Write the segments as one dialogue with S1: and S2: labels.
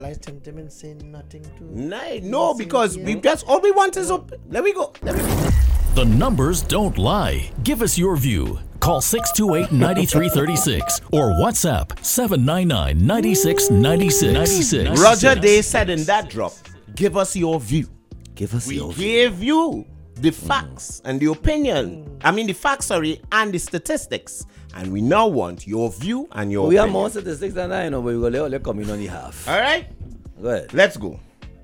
S1: Like Tim saying nothing to.
S2: No, because we just all we want is Let me go.
S3: The numbers don't lie. Give us your view. Call 628-9336 or WhatsApp 799-9696.
S2: Roger Day said in that drop, give us your view.
S1: Give us
S2: We
S1: your view.
S2: gave you the facts and the opinion. I mean the facts, and the statistics. And we now want your view and your
S1: We
S2: opinion.
S1: have more statistics than I know, but we're going to come in on the half.
S2: All right?
S1: Go ahead.
S2: Let's go.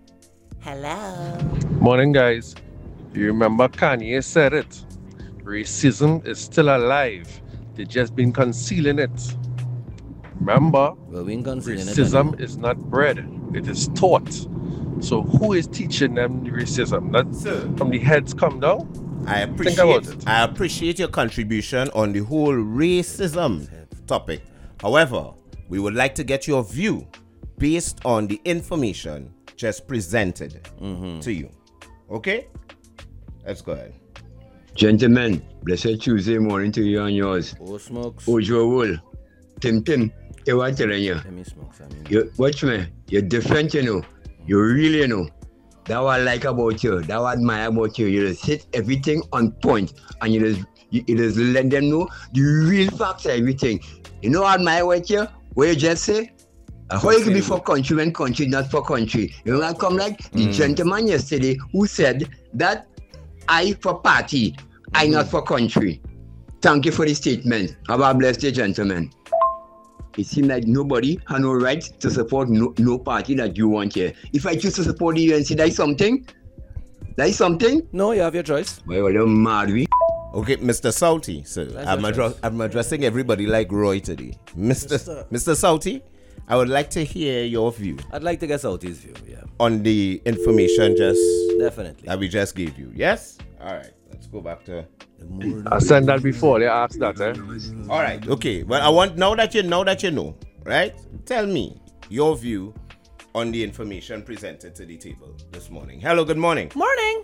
S1: Hello.
S4: Morning, guys. You remember Kanye said it. Racism is still alive. They just been concealing it. Remember,
S1: Well, we ain't considering
S4: racism is not bred. It is taught. So who is teaching them the racism? That from the heads come down?
S2: I
S4: about it.
S2: appreciate your contribution on the whole racism topic. However, we would like to get your view based on the information just presented to you. Okay? Let's go ahead.
S5: Gentlemen, blessed Tuesday morning to you and yours.
S1: Oh, smokes.
S5: Ojo Wool, Tim, you what telling you?
S1: Let me smoke some.
S5: You watch me, you're different, you know. You really know. That what I like about you, that what I admire about you. You just hit everything on point and you just let them know the real facts of everything. You know what I admire about you? What you just say? How you can be for country when country not for country. You know that come like the gentleman yesterday who said that I for party, I not for country. Thank you for the statement. Have a blessed day, gentlemen. It seems like nobody has no right to support no party that you want here. If I choose to support the UNC, that is something? That is something?
S1: No, you have your choice.
S5: Well, you're mad, we.
S2: Okay, Mr. Sauti, sir. I'm addressing everybody like Roy today. Mr. Sauti, I would like to hear your view
S1: I'd like to get Southie's view, yeah.
S2: on the information
S1: Definitely.
S2: that we just gave you. Yes? All right. Let's go back to.
S4: I said that before. They asked that, eh?
S2: All right. Okay. Well, I want now that you know, right? Tell me your view on the information presented to the table this morning. Hello. Good morning.
S1: Morning.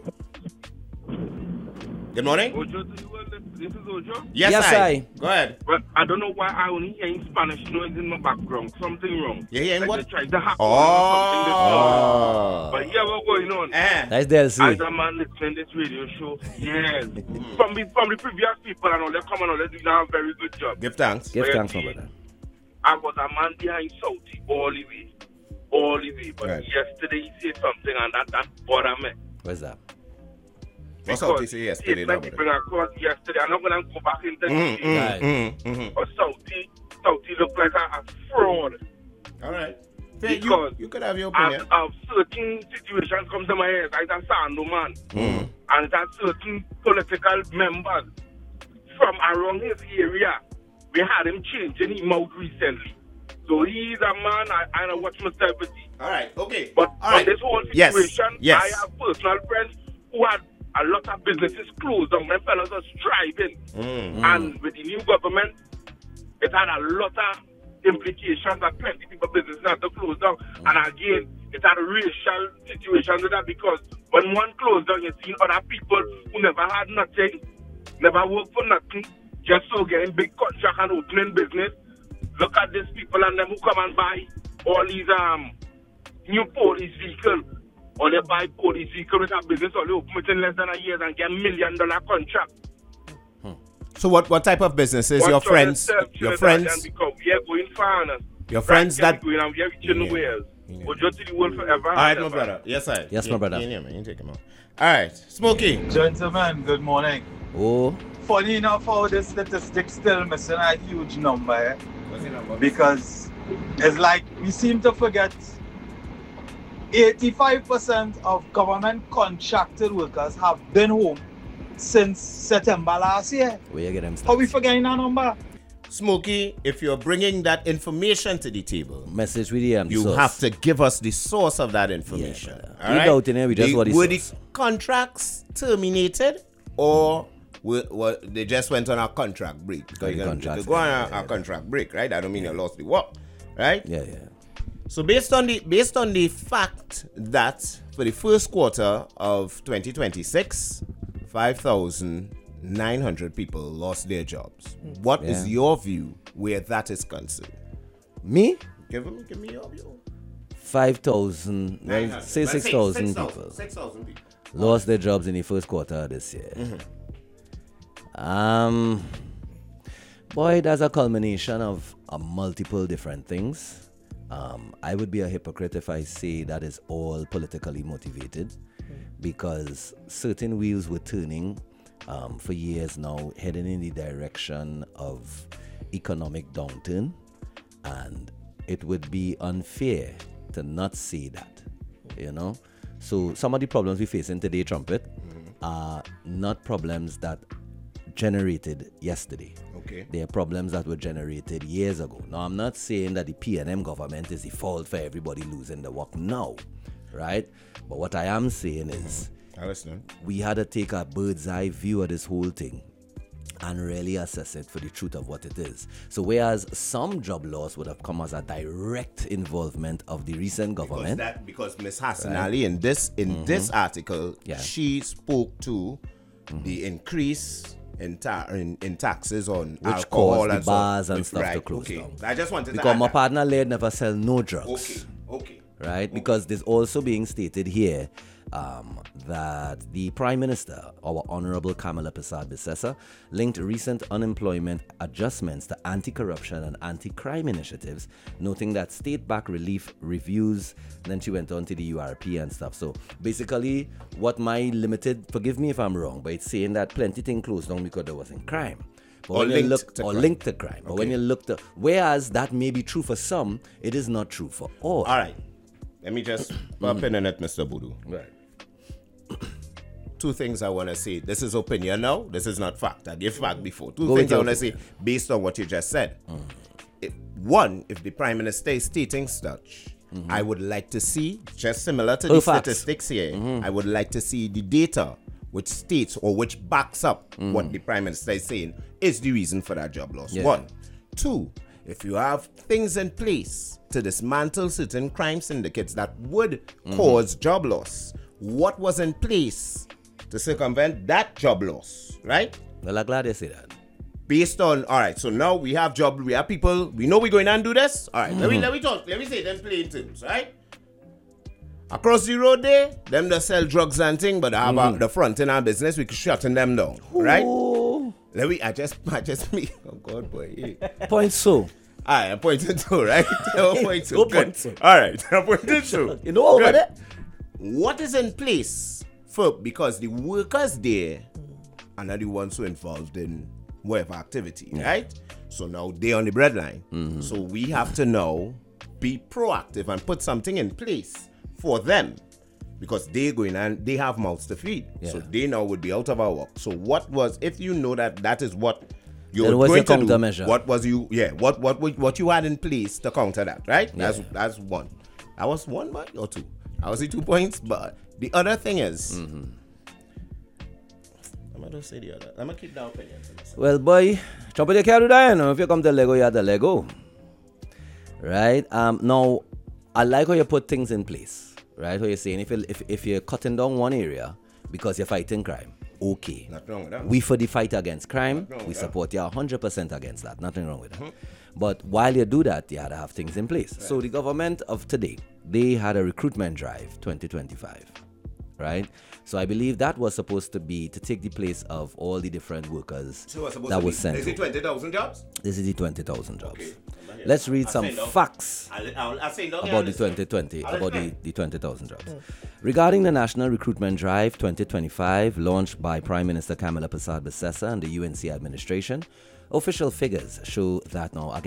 S2: Good morning.
S6: Ojo, this is Ojo.
S2: Yes, I. Go ahead.
S6: But I don't know why I only hear in Spanish noise in my background. Something wrong.
S2: You hearing
S6: like
S2: what?
S6: They tried to hack
S2: Oh.
S6: But yeah, what's going on?
S1: That's DLC.
S6: As a man listening to this radio show, yes. From the previous people and all, they come and all, they do a very good job.
S2: Give thanks.
S1: Give
S6: But
S1: thanks, my
S6: see,
S1: brother.
S6: I was a man behind Sauti all the way. But
S2: Right.
S6: yesterday he said something and that bothered me.
S1: Where's that?
S2: What's up to say yesterday?
S6: Statement he bring across yesterday. I'm not going to go back into the But Sauti looked like a fraud.
S2: All right.
S6: Because
S2: You could have your opinion.
S6: certain situations come to my head, like a Sando man, and that certain political members from around his area, we had him changing his mouth recently. So he's a man, I know watch my celebrity.
S2: All right. Okay.
S6: But
S2: all right.
S6: this whole
S2: Yes.
S6: situation,
S2: Yes.
S6: I have personal friends who had a lot of businesses closed down. My fellows are striving. And with the new government, it had a lot of implications that plenty people businesses had to close down. And again, it had a racial situation with that because when one closed down, you see other people who never had nothing, never worked for nothing, just so getting big contract and opening business. Look at these people and them who come and buy all these new police vehicles. Or they buy police vehicles with a business or they open it in less than a year and get $1 million contract.
S2: So what type of businesses your friends
S6: We are going far.
S2: your friends that
S6: we are reaching the wares. We'll just to the world forever.
S2: all right, my brother. Yes, I.
S1: Yes, my brother.
S2: You take him out. All right, Smokey.
S7: Gentlemen, good morning.
S1: Oh,
S7: Funny enough how the statistics still missing a huge number, eh? Because it's like we seem to forget 85% of government contracted workers have been home since September last year.
S1: where you get them
S7: How we
S1: stats?
S7: forgetting that number?
S2: Smokey, if you're bringing that information to the table,
S1: Message with the
S2: you
S1: source.
S2: have to give us the source of that information.
S1: brother.
S2: all
S1: We
S2: right?
S1: doubt in it, we just want the
S2: were the
S1: source.
S2: contracts terminated or were they just went on a contract break? Because
S1: the
S2: you can
S1: contracts,
S2: go on
S1: yeah.
S2: a contract break, right? I don't mean you lost the work, right?
S1: Yeah.
S2: So based on the fact that for the first quarter of 2026, 5,900 people lost their jobs. What is your view where that is concerned?
S1: Me?
S2: Give me your view.
S1: 5,000, well,
S2: 900.
S1: say
S2: Let's
S1: 6,000
S2: 6,000
S1: people
S2: 6,000 people.
S1: lost their jobs in the first quarter of this year. Boy, that's a culmination of multiple different things. I would be a hypocrite if I say that is all politically motivated, because certain wheels were turning for years now, heading in the direction of economic downturn, and it would be unfair to not say that, you know. So some of the problems we face in today, Trumpet, are not problems that generated yesterday.
S2: Okay.
S1: They are problems that were generated years ago. Now, I'm not saying that the PNM government is the fault for everybody losing the work now, right? But what I am saying is
S2: I listen.
S1: we had to take a bird's eye view of this whole thing and really assess it for the truth of what it is. So whereas some job loss would have come as a direct involvement of the recent government,
S2: Because Ms. Hassan Ali in this article,
S1: Yeah.
S2: she spoke to the increase in taxes on
S1: which
S2: alcohol
S1: caused the
S2: and
S1: bars
S2: so,
S1: and stuff to
S2: right,
S1: close
S2: okay.
S1: down.
S2: I just wanted to
S1: Because
S2: add
S1: my
S2: that.
S1: partner Laird never sell no drugs.
S2: Okay.
S1: Right? Because there's also being stated here that the Prime Minister, our Honorable Kamala Persad-Bissessar, linked recent unemployment adjustments to anti-corruption and anti-crime initiatives, noting that state-backed relief reviews, then she went on to the URP and stuff. So basically, what my limited, forgive me if I'm wrong, but it's saying that plenty things closed down because there wasn't crime. But
S2: Or
S1: when you
S2: linked
S1: look,
S2: to
S1: or
S2: crime.
S1: linked to crime. But when you look to, whereas that may be true for some, it is not true for all.
S2: All right. Let me just put a pin in it, Mr. Boodoo.
S1: Right.
S2: Two things I want to say. This is opinion now. This is not fact. I gave fact before. Two
S1: Go
S2: things
S1: with
S2: I
S1: your
S2: want to say based on what you just said. One, if the Prime Minister is stating such, I would like to see, just similar to the
S1: facts.
S2: statistics here, I would like to see the data which states or which backs up what the Prime Minister is saying is the reason for that job loss.
S1: Yeah.
S2: One. Two, if you have things in place to dismantle certain crime syndicates that would cause job loss, what was in place to circumvent that job loss, right?
S1: Well, I'm glad you say that.
S2: Based on, all right, so now we have people, we know we're going to do this. All right, let me talk, let me say them plain terms, right? Across the road there, them that sell drugs and things, but have the front in our business, we could shutting them down, right? I just me, oh God, boy.
S1: Point so.
S2: All right, I'm pointing to, right? I'm pointing to.
S1: Go
S2: Good.
S1: point to.
S2: All right, I'm pointing to.
S1: You know over
S2: Good.
S1: there?
S2: What is in place because the workers there are not the ones who are involved in whatever activity, right? So now they're on the breadline. So we have to now be proactive and put something in place for them because they're going and they have mouths to feed. So they now would be out of our work. So what was, if you know that is what you're
S1: Then what's your
S2: going to do,
S1: countermeasure?
S2: what was you, what you had in place to counter that, right? That's one. That was one point or two. I was the 2 points, but the other thing is, I'm going to say the other. I'm going to keep that opinion to myself.
S1: Well, boy, Trumpet, you can't do that, you know. If you come to Lego, you have the Lego. Right? Now, I like how you put things in place. Right? How you're saying, if you're cutting down one area because you're fighting crime, okay.
S2: Nothing wrong with that.
S1: We for the fight against crime,
S2: Nothing wrong
S1: we
S2: with
S1: support you 100% against that. Nothing wrong with that. But while you do that, you had to have things in place. So the government of today, they had a recruitment drive 2025, right? So I believe that was supposed to be to take the place of all the different workers
S2: So what's supposed
S1: that
S2: to
S1: was
S2: be?
S1: sent.
S2: Is it 20,000 jobs?
S1: This is the 20,000 jobs.
S2: Okay.
S1: Let's read some
S2: I'll say no.
S1: facts
S2: I'll say no.
S1: about the 2020, about the 20,000 jobs. Regarding the National Recruitment Drive 2025, launched by Prime Minister Kamala Persad-Bissessar and the UNC administration, official figures show that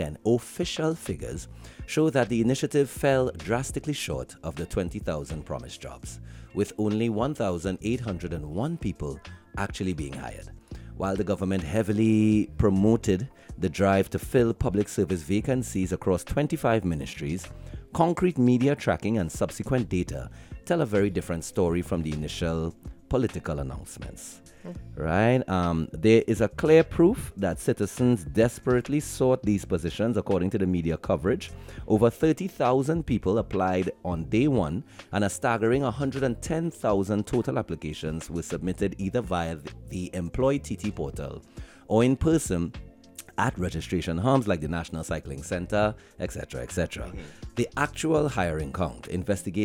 S1: the initiative fell drastically short of the 20,000 promised jobs, with only 1,801 people actually being hired. While the government heavily promoted the drive to fill public service vacancies across 25 ministries, concrete media tracking and subsequent data tell a very different story from the initial political announcements. Right? There is a clear proof that citizens desperately sought these positions, according to the media coverage. Over 30,000 people applied on day one, and a staggering 110,000 total applications were submitted either via the Employ TT portal or in person at registration hubs like the National Cycling Center, etc., etc. The actual hiring count, investigators